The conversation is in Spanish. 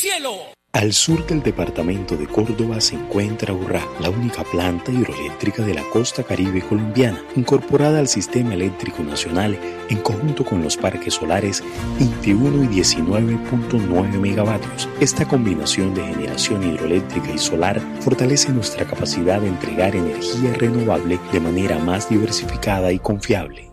cielo. Al sur del departamento de Córdoba se encuentra Urrá, la única planta hidroeléctrica de la costa caribe colombiana, incorporada al sistema eléctrico nacional en conjunto con los parques solares 21 y 19.9 megavatios. Esta combinación de generación hidroeléctrica y solar fortalece nuestra capacidad de entregar energía renovable de manera más diversificada y confiable.